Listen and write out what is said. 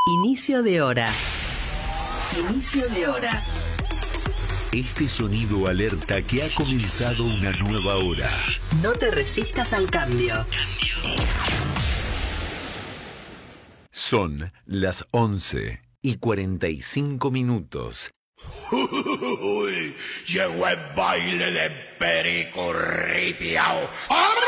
Inicio de hora. Inicio de hora. Este sonido alerta que ha comenzado una nueva hora. No te resistas al cambio. Son las 11:45. Uy, llegó el baile de Perico Ripiao. ¡Ahora!